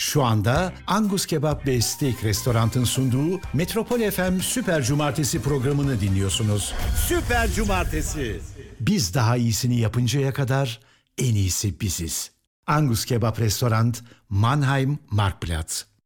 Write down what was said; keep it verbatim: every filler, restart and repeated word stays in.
Şu anda Angus Kebap ve Steak Restorant'ın sunduğu Metropol F M Süper Cumartesi programını dinliyorsunuz. Süper Cumartesi. Biz daha iyisini yapıncaya kadar en iyisi biziz. Angus Kebap Restorant, Mannheim, Marktplatz.